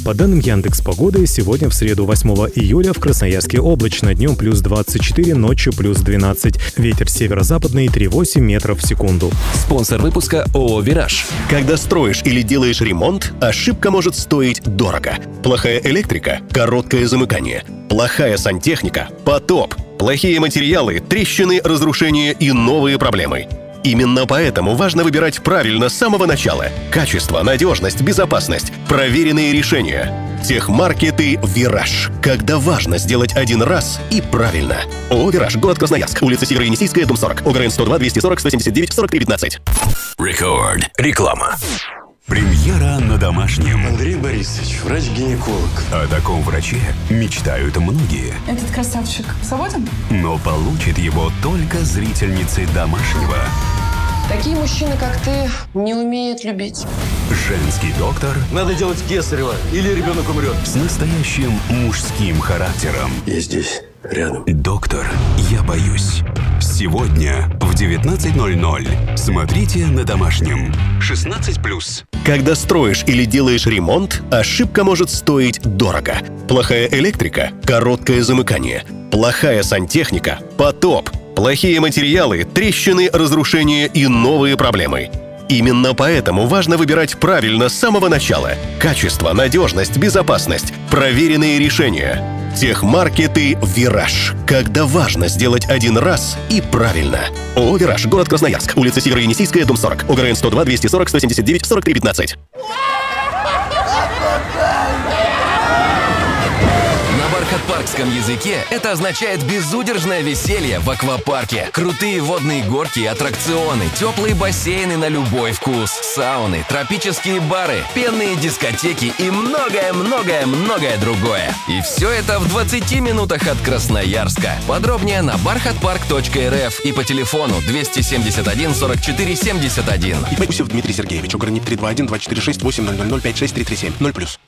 По данным Яндекс.Погоды, сегодня в среду 8 июля в Красноярске облачно, днем плюс 24, ночью плюс 12. Ветер северо-западный 3,8 метров в секунду. Спонсор выпуска ООО «Вираж». Когда строишь или делаешь ремонт, ошибка может стоить дорого. Плохая электрика, короткое замыкание. Плохая сантехника, потоп. Плохие материалы, трещины, разрушения и новые проблемы. Именно поэтому важно выбирать правильно с самого начала. Качество, надежность, безопасность, проверенные решения. Техмаркеты «Вираж». Когда важно сделать один раз и правильно. ООО «Вираж», город Красноярск, улица Северо-Енисейская, дом 40, ОГРН 102 240 179 43 15. Рекорд. Реклама. Премьера на домашнем. Андрей Борисович, врач-гинеколог. О таком враче мечтают многие. Этот красавчик свободен? Но получит его только зрительницы домашнего. Такие мужчины, как ты, не умеют любить. Женский доктор Надо делать кесарево, или ребенок умрет. с настоящим мужским характером. Я здесь, рядом. Доктор, я боюсь. Сегодня в 19:00. Смотрите на домашнем. 16+. Когда строишь или делаешь ремонт, ошибка может стоить дорого. Плохая электрика, короткое замыкание. Плохая сантехника, потоп. Плохие материалы, трещины, разрушения и новые проблемы. Именно поэтому важно выбирать правильно с самого начала. Качество, надежность, безопасность, проверенные решения. Техмаркеты «Вираж». Когда важно сделать один раз и правильно. ООО «Вираж», город Красноярск, улица Северо-Енисейская, дом 40, ОГРН 102 240 179 43 15. На бархатпаркском языке это означает безудержное веселье в аквапарке. Крутые водные горки и аттракционы, теплые бассейны на любой вкус, сауны, тропические бары, пенные дискотеки и многое-многое-многое другое. И все это в 20 минутах от Красноярска. Подробнее на barkhatpark.rf и по телефону 271 44 71. Гусев Дмитрий Сергеевич, УГРНИТ 321 246 8000 56337 0+.